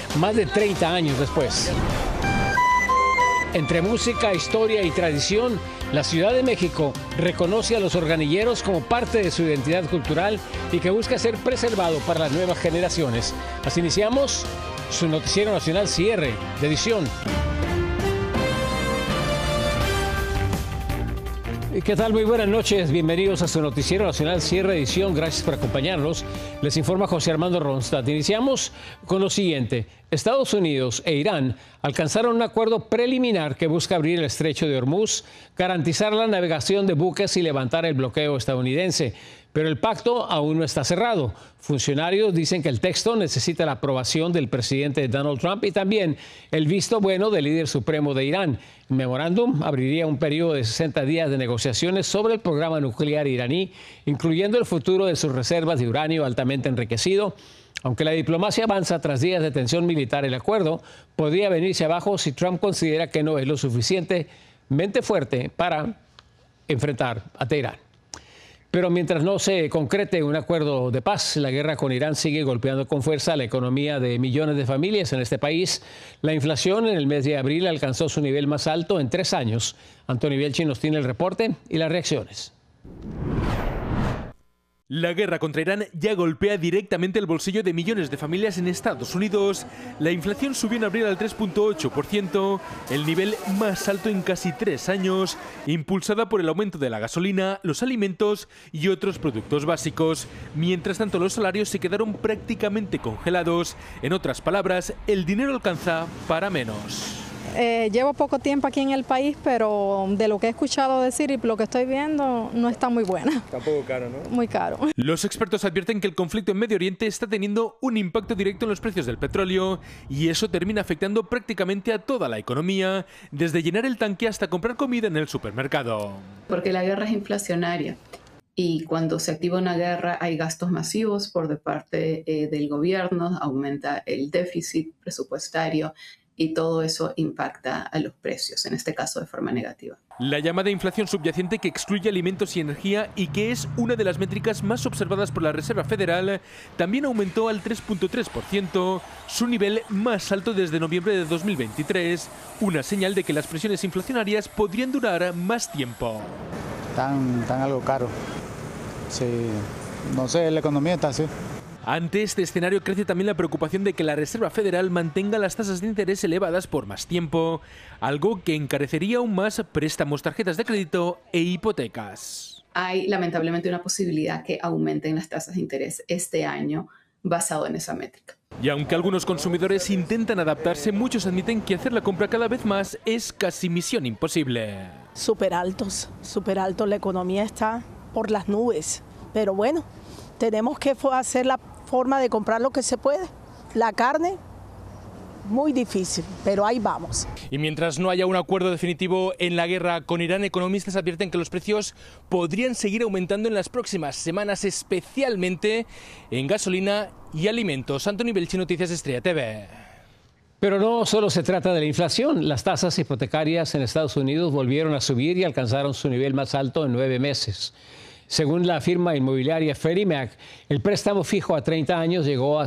más de 30 años después. Entre música, historia y tradición, la Ciudad de México reconoce a los organilleros como parte de su identidad cultural y que busca ser preservado para las nuevas generaciones. Así iniciamos su noticiero nacional cierre de edición. ¿Qué tal? Muy buenas noches. Bienvenidos a su noticiero nacional cierre edición. Gracias por acompañarnos. Les informa José Armando Ronstadt. Iniciamos con lo siguiente. Estados Unidos e Irán alcanzaron un acuerdo preliminar que busca abrir el estrecho de Hormuz, garantizar la navegación de buques y levantar el bloqueo estadounidense. Pero el pacto aún no está cerrado. Funcionarios dicen que el texto necesita la aprobación del presidente Donald Trump y también el visto bueno del líder supremo de Irán. El memorándum abriría un periodo de 60 días de negociaciones sobre el programa nuclear iraní, incluyendo el futuro de sus reservas de uranio altamente enriquecido. Aunque la diplomacia avanza tras días de tensión militar, el acuerdo podría venirse abajo si Trump considera que no es lo suficientemente fuerte para enfrentar a Teherán. Pero mientras no se concrete un acuerdo de paz, la guerra con Irán sigue golpeando con fuerza la economía de millones de familias en este país. La inflación en el mes de abril alcanzó su nivel más alto en 3 años. Antonio Bielchi nos tiene el reporte y las reacciones. La guerra contra Irán ya golpea directamente el bolsillo de millones de familias en Estados Unidos. La inflación subió en abril al 3,8%, el nivel más alto en casi 3 años, impulsada por el aumento de la gasolina, los alimentos y otros productos básicos. Mientras tanto, los salarios se quedaron prácticamente congelados. En otras palabras, el dinero alcanza para menos. Llevo poco tiempo aquí en el país, pero de lo que he escuchado decir y lo que estoy viendo, no está muy buena. Está un poco caro, ¿no? Muy caro. Los expertos advierten que el conflicto en Medio Oriente está teniendo un impacto directo en los precios del petróleo y eso termina afectando prácticamente a toda la economía, desde llenar el tanque hasta comprar comida en el supermercado. Porque la guerra es inflacionaria. Y cuando se activa una guerra hay gastos masivos por de parte del gobierno, aumenta el déficit presupuestario y todo eso impacta a los precios, en este caso de forma negativa. La llamada inflación subyacente, que excluye alimentos y energía y que es una de las métricas más observadas por la Reserva Federal, también aumentó al 3,3%, su nivel más alto desde noviembre de 2023, una señal de que las presiones inflacionarias podrían durar más tiempo. Tan algo caro. Sí, no sé, la economía está así. Ante este escenario crece también la preocupación de que la Reserva Federal mantenga las tasas de interés elevadas por más tiempo, algo que encarecería aún más préstamos, tarjetas de crédito e hipotecas. Hay lamentablemente una posibilidad que aumenten las tasas de interés este año basado en esa métrica. Y aunque algunos consumidores intentan adaptarse, muchos admiten que hacer la compra cada vez más es casi misión imposible. Súper alto, la economía está por las nubes, pero bueno, tenemos que hacer la forma de comprar lo que se puede. La carne, muy difícil, pero ahí vamos. Y mientras no haya un acuerdo definitivo en la guerra con Irán, economistas advierten que los precios podrían seguir aumentando en las próximas semanas, especialmente en gasolina y alimentos. Antonio Bielchi, Noticias Estrella TV. Pero no solo se trata de la inflación. Las tasas hipotecarias en Estados Unidos volvieron a subir y alcanzaron su nivel más alto en 9 meses. Según la firma inmobiliaria Freddie Mac, el préstamo fijo a 30 años llegó a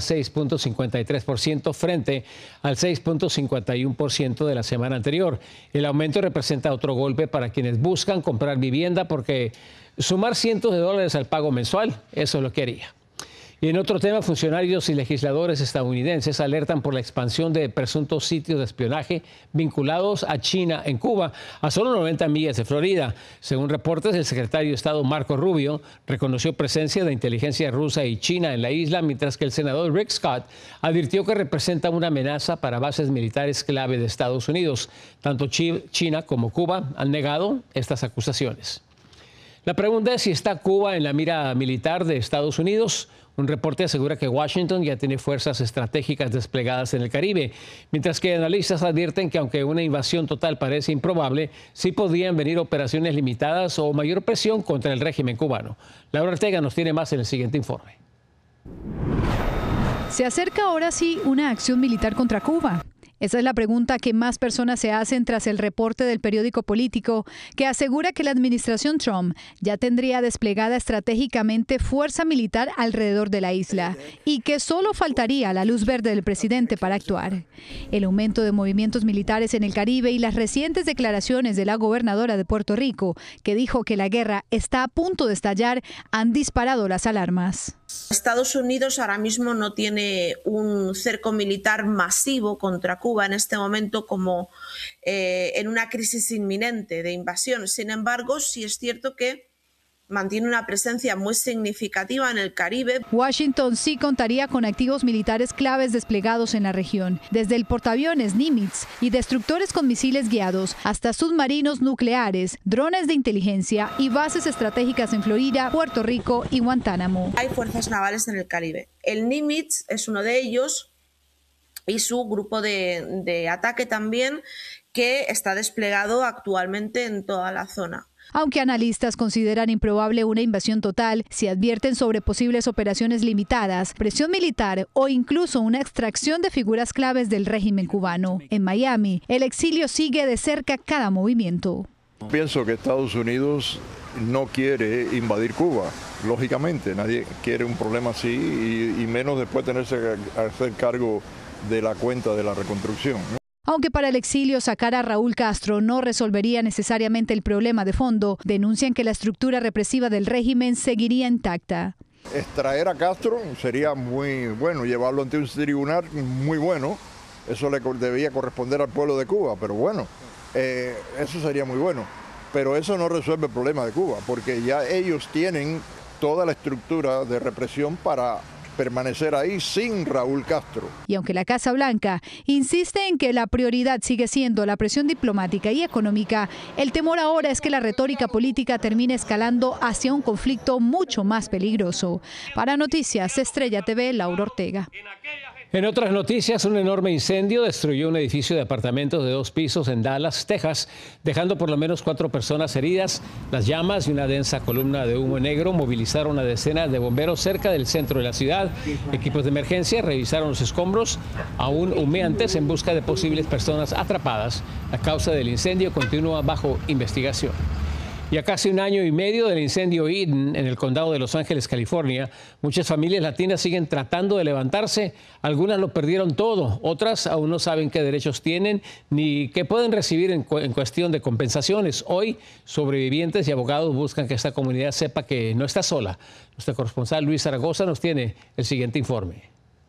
6,53% frente al 6,51% de la semana anterior. El aumento representa otro golpe para quienes buscan comprar vivienda porque sumar cientos de dólares al pago mensual, eso es lo que haría. Y en otro tema, funcionarios y legisladores estadounidenses alertan por la expansión de presuntos sitios de espionaje vinculados a China en Cuba, a solo 90 millas de Florida. Según reportes, el secretario de Estado Marco Rubio reconoció presencia de inteligencia rusa y china en la isla, mientras que el senador Rick Scott advirtió que representa una amenaza para bases militares clave de Estados Unidos. Tanto China como Cuba han negado estas acusaciones. La pregunta es si está Cuba en la mira militar de Estados Unidos. Un reporte asegura que Washington ya tiene fuerzas estratégicas desplegadas en el Caribe, mientras que analistas advierten que aunque una invasión total parece improbable, sí podrían venir operaciones limitadas o mayor presión contra el régimen cubano. Laura Ortega nos tiene más en el siguiente informe. Se acerca ahora sí una acción militar contra Cuba. Esa es la pregunta que más personas se hacen tras el reporte del periódico Político, que asegura que la administración Trump ya tendría desplegada estratégicamente fuerza militar alrededor de la isla y que solo faltaría la luz verde del presidente para actuar. El aumento de movimientos militares en el Caribe y las recientes declaraciones de la gobernadora de Puerto Rico, que dijo que la guerra está a punto de estallar, han disparado las alarmas. Estados Unidos ahora mismo no tiene un cerco militar masivo contra Cuba en este momento como en una crisis inminente de invasión. Sin embargo, sí es cierto que mantiene una presencia muy significativa en el Caribe. Washington sí contaría con activos militares claves desplegados en la región, desde el portaaviones Nimitz y destructores con misiles guiados hasta submarinos nucleares, drones de inteligencia y bases estratégicas en Florida, Puerto Rico y Guantánamo. Hay fuerzas navales en el Caribe. El Nimitz es uno de ellos y su grupo de ataque también, que está desplegado actualmente en toda la zona. Aunque analistas consideran improbable una invasión total, se advierten sobre posibles operaciones limitadas, presión militar o incluso una extracción de figuras claves del régimen cubano. En Miami, el exilio sigue de cerca cada movimiento. Pienso que Estados Unidos no quiere invadir Cuba, lógicamente. Nadie quiere un problema así y menos después tenerse que hacer cargo de la cuenta de la reconstrucción, ¿no? Aunque para el exilio sacar a Raúl Castro no resolvería necesariamente el problema de fondo, denuncian que la estructura represiva del régimen seguiría intacta. Extraer a Castro sería muy bueno, llevarlo ante un tribunal muy bueno, eso le debía corresponder al pueblo de Cuba, pero bueno, eso sería muy bueno. Pero eso no resuelve el problema de Cuba, porque ya ellos tienen toda la estructura de represión para permanecer ahí sin Raúl Castro. Y aunque la Casa Blanca insiste en que la prioridad sigue siendo la presión diplomática y económica, el temor ahora es que la retórica política termine escalando hacia un conflicto mucho más peligroso. Para Noticias Estrella TV, Laura Ortega. En otras noticias, un enorme incendio destruyó un edificio de apartamentos de 2 pisos en Dallas, Texas, dejando por lo menos 4 personas heridas. Las llamas y una densa columna de humo negro movilizaron a decenas de bomberos cerca del centro de la ciudad. Equipos de emergencia revisaron los escombros aún humeantes en busca de posibles personas atrapadas. La causa del incendio continúa bajo investigación. Y a casi 1 año y medio del incendio Eden en el condado de Los Ángeles, California, muchas familias latinas siguen tratando de levantarse. Algunas lo perdieron todo, otras aún no saben qué derechos tienen ni qué pueden recibir en cuestión de compensaciones. Hoy, sobrevivientes y abogados buscan que esta comunidad sepa que no está sola. Nuestro corresponsal Luis Zaragoza nos tiene el siguiente informe.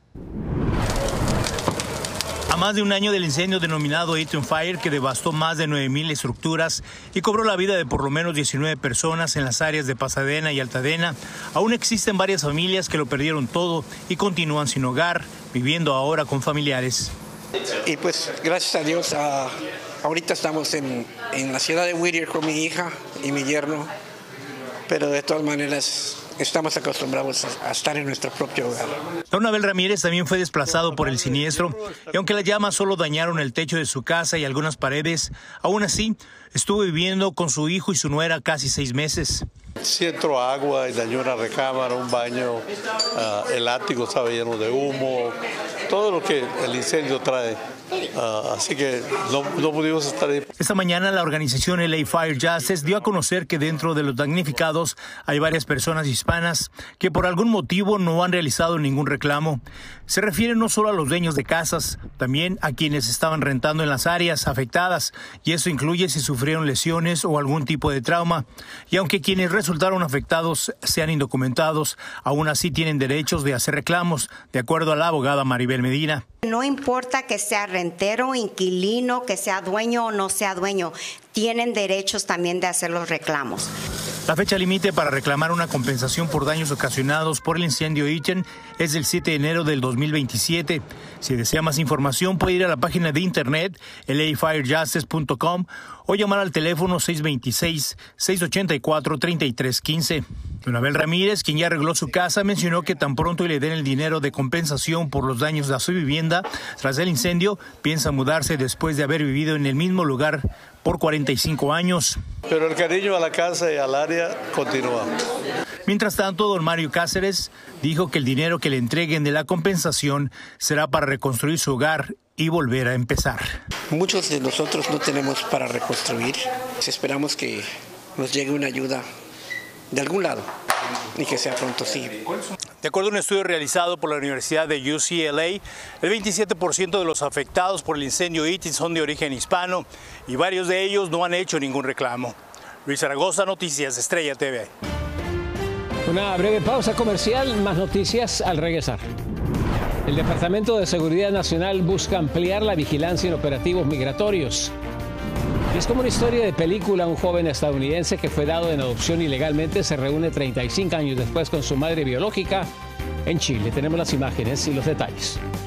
A más de 1 año del incendio denominado Eaton Fire, que devastó más de 9,000 estructuras y cobró la vida de por lo menos 19 personas en las áreas de Pasadena y Altadena, aún existen varias familias que lo perdieron todo y continúan sin hogar, viviendo ahora con familiares. Y pues gracias a Dios, ahorita estamos en la ciudad de Whittier con mi hija y mi yerno, pero de todas maneras estamos acostumbrados a estar en nuestro propio hogar. Don Abel Ramírez también fue desplazado por el siniestro y aunque las llamas solo dañaron el techo de su casa y algunas paredes, aún así estuvo viviendo con su hijo y su nuera casi 6 meses. Sí entró agua y dañó una recámara, un baño, el ático estaba lleno de humo, todo lo que el incendio trae. Así que no pudimos estar ahí. Esta mañana la organización LA Fire Justice dio a conocer que dentro de los damnificados hay varias personas hispanas que por algún motivo no han realizado ningún reclamo. Se refiere no solo a los dueños de casas, también a quienes estaban rentando en las áreas afectadas, y eso incluye si sufrieron lesiones o algún tipo de trauma. Y aunque quienes resultaron afectados sean indocumentados, aún así tienen derechos de hacer reclamos, de acuerdo a la abogada Maribel Medina. No importa que sea rentero, inquilino, que sea dueño o no sea dueño, tienen derechos también de hacer los reclamos. La fecha límite para reclamar una compensación por daños ocasionados por el incendio Eaton es el 7 de enero del 2027. Si desea más información puede ir a la página de internet lafirejustice.com o llamar al teléfono 626-684-3315. Don Abel Ramírez, quien ya arregló su casa, mencionó que tan pronto le den el dinero de compensación por los daños a su vivienda tras el incendio, piensa mudarse después de haber vivido en el mismo lugar por 45 años. Pero el cariño a la casa y al área continúa. Mientras tanto, don Mario Cáceres dijo que el dinero que le entreguen de la compensación será para reconstruir su hogar y volver a empezar. Muchos de nosotros no tenemos para reconstruir. Esperamos que nos llegue una ayuda de algún lado y que sea pronto, sí. De acuerdo a un estudio realizado por la Universidad de UCLA, el 27% de los afectados por el incendio Itin son de origen hispano y varios de ellos no han hecho ningún reclamo. Luis Zaragoza, Noticias Estrella TV. Una breve pausa comercial, más noticias al regresar. El Departamento de Seguridad Nacional busca ampliar la vigilancia en operativos migratorios. Es como una historia de película. Un joven estadounidense que fue dado en adopción ilegalmente se reúne 35 años después con su madre biológica en Chile. Tenemos las imágenes y los detalles.